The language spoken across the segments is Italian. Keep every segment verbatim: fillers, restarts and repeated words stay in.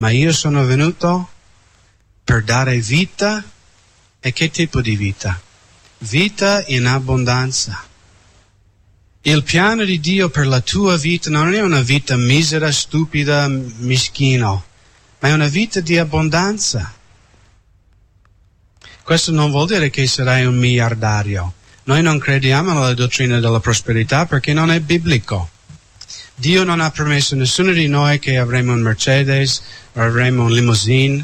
ma io sono venuto per dare vita. E che tipo di vita? Vita in abbondanza. Il piano di Dio per la tua vita non è una vita misera, stupida, mischino, ma è una vita di abbondanza. Questo non vuol dire che sarai un miliardario. Noi non crediamo nella dottrina della prosperità perché non è biblico. Dio non ha promesso a nessuno di noi che avremo un Mercedes o avremo un limousine,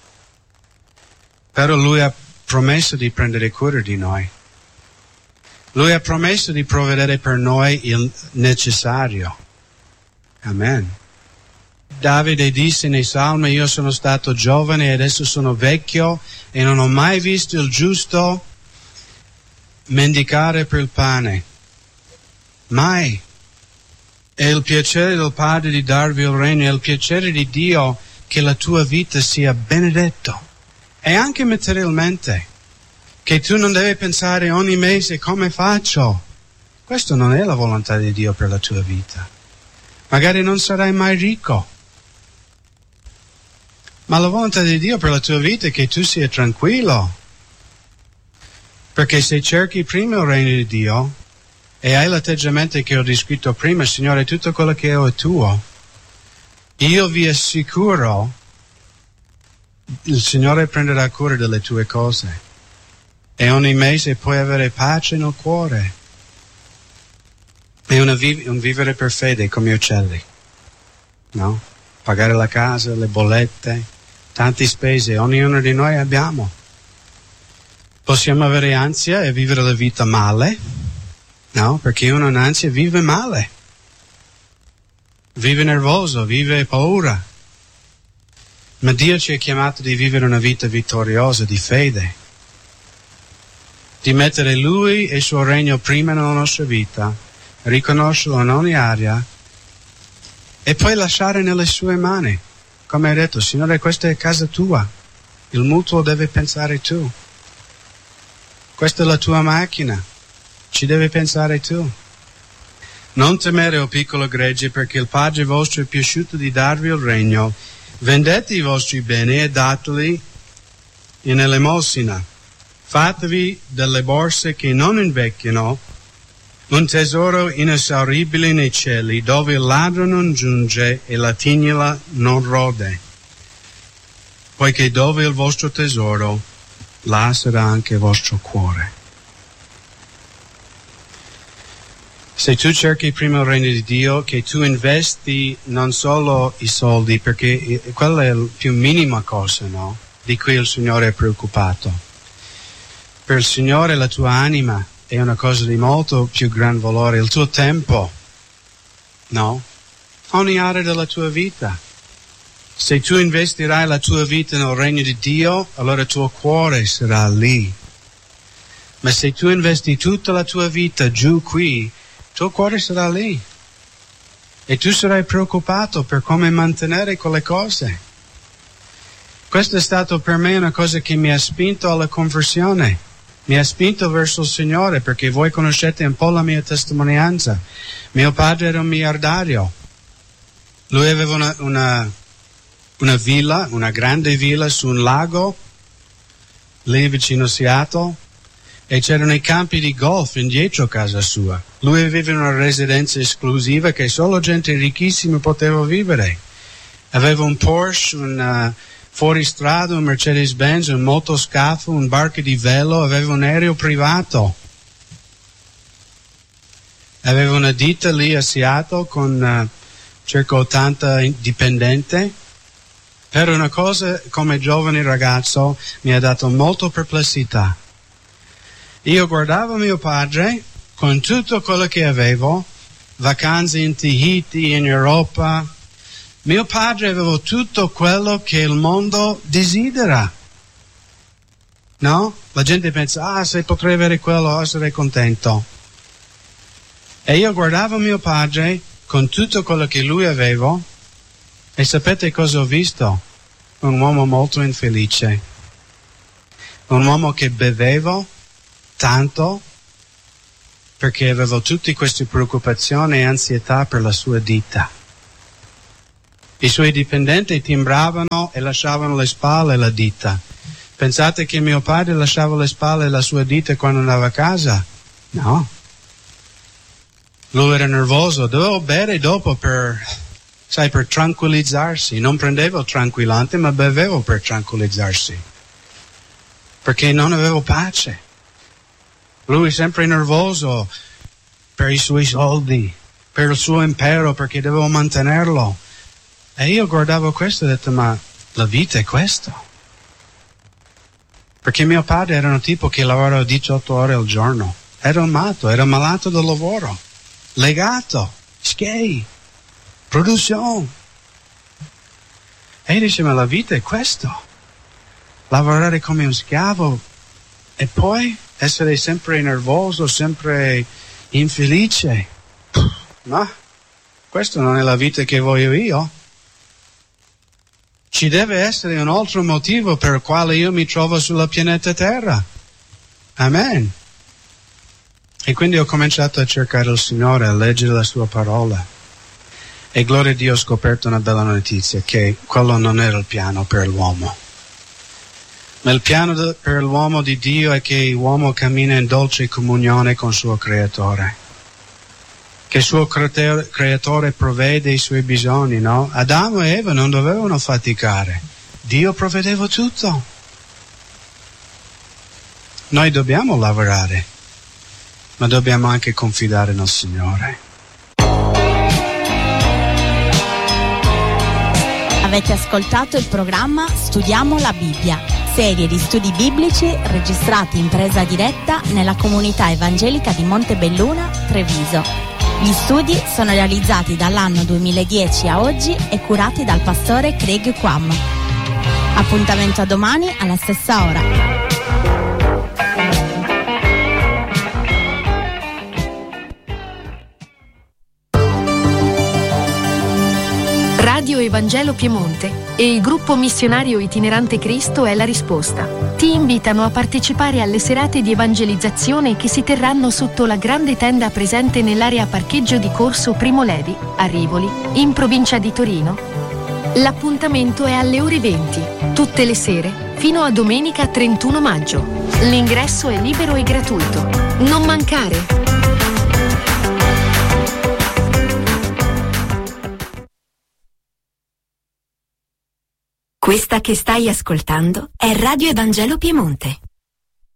però Lui ha promesso di prendere cura di noi. Lui ha promesso di provvedere per noi il necessario. Amen. Davide disse nei Salmi: io sono stato giovane e adesso sono vecchio e non ho mai visto il giusto mendicare per il pane. Mai. È il piacere del Padre di darvi il regno, è il piacere di Dio che la tua vita sia benedetto. E anche materialmente. Che tu non devi pensare ogni mese come faccio. Questo non è la volontà di Dio per la tua vita. Magari non sarai mai ricco. Ma la volontà di Dio per la tua vita è che tu sia tranquillo. Perché se cerchi prima il regno di Dio e hai l'atteggiamento che ho descritto prima, Signore, tutto quello che ho è tuo, io vi assicuro, il Signore prenderà cura delle tue cose. E ogni mese puoi avere pace nel cuore. È una viv- un vivere per fede come uccelli. No? Pagare la casa, le bollette, tanti spese, ognuno di noi abbiamo. Possiamo avere ansia e vivere la vita male. No? Perché uno in ansia vive male. Vive nervoso, vive paura. Ma Dio ci ha chiamato di vivere una vita vittoriosa, di fede. Di mettere Lui e il suo regno prima nella nostra vita, riconoscerlo in ogni area e poi lasciare nelle sue mani. Come hai detto, Signore, questa è casa tua, il mutuo deve pensare tu. Questa è la tua macchina, ci devi pensare tu. Non temere, o piccolo gregge, perché il Padre vostro è piaciuto di darvi il regno. Vendete i vostri beni e dateli in elemosina. Fatevi delle borse che non invecchiano, un tesoro inesauribile nei cieli, dove il ladro non giunge e la tignola non rode. Poiché dove è il vostro tesoro, là sarà anche il vostro cuore. Se tu cerchi prima il regno di Dio, che tu investi non solo i soldi, perché quella è la più minima cosa, no? Di cui il Signore è preoccupato. Per il Signore la tua anima è una cosa di molto più gran valore, il tuo tempo, no? Ogni area della tua vita. Se tu investirai la tua vita nel regno di Dio, allora il tuo cuore sarà lì. Ma se tu investi tutta la tua vita giù qui, il tuo cuore sarà lì. E tu sarai preoccupato per come mantenere quelle cose. Questo è stato per me una cosa che mi ha spinto alla conversione. Mi ha spinto verso il Signore, perché voi conoscete un po' la mia testimonianza. Mio padre era un miliardario. Lui aveva una, una, una villa, una grande villa su un lago, lì vicino a Seattle, e c'erano i campi di golf indietro a casa sua. Lui aveva una residenza esclusiva che solo gente ricchissima poteva vivere. Aveva un Porsche, un... Uh, fuoristrada, un Mercedes-Benz, un motoscafo, un barca di velo, aveva un aereo privato. Aveva una ditta lì a Seattle con uh, circa ottanta dipendenti. Però una cosa, come giovane ragazzo, mi ha dato molto perplessità. Io guardavo mio padre con tutto quello che avevo, vacanze in Tahiti, in Europa. Mio padre aveva tutto quello che il mondo desidera. No? La gente pensa, ah, se potrei avere quello, sarei contento. E io guardavo mio padre con tutto quello che lui aveva, e sapete cosa ho visto? Un uomo molto infelice. Un uomo che beveva tanto perché aveva tutte queste preoccupazioni e ansietà per la sua ditta. I suoi dipendenti timbravano e lasciavano le spalle e la ditta. Pensate che mio padre lasciava le spalle e la sua ditta quando andava a casa? No. Lui era nervoso, dovevo bere dopo per, sai, per tranquillizzarsi. Non prendevo il tranquillante, ma bevevo per tranquillizzarsi. Perché non avevo pace. Lui sempre nervoso per i suoi soldi, per il suo impero, perché dovevo mantenerlo. E io guardavo questo e ho detto, ma la vita è questo. Perché mio padre era un tipo che lavorava diciotto ore al giorno. Era un matto, era malato del lavoro. Legato, schei, produzione. E dice, ma la vita è questo. Lavorare come un schiavo e poi essere sempre nervoso, sempre infelice. Ma questa non è la vita che voglio io. Ci deve essere un altro motivo per il quale io mi trovo sulla pianeta Terra. Amen. E quindi ho cominciato a cercare il Signore, a leggere la sua parola. E gloria a Dio ho scoperto una bella notizia, che quello non era il piano per l'uomo. Ma il piano de, per l'uomo di Dio è che l'uomo cammina in dolce comunione con il suo Creatore. Che il suo Creatore provvede i suoi bisogni, no? Adamo e Eva non dovevano faticare. Dio provvedeva tutto. Noi dobbiamo lavorare, ma dobbiamo anche confidare nel Signore. Avete ascoltato il programma Studiamo la Bibbia, serie di studi biblici registrati in presa diretta nella comunità evangelica di Montebelluna, Treviso. Gli studi sono realizzati dall'anno duemiladieci a oggi e curati dal pastore Craig Quam. Appuntamento a domani alla stessa ora. Radio Evangelo Piemonte e il gruppo missionario itinerante Cristo è la risposta. Ti invitano a partecipare alle serate di evangelizzazione che si terranno sotto la grande tenda presente nell'area parcheggio di Corso Primo Levi, a Rivoli, in provincia di Torino. L'appuntamento è alle ore venti, tutte le sere, fino a domenica trentuno maggio. L'ingresso è libero e gratuito. Non mancare! Questa che stai ascoltando è Radio Evangelo Piemonte.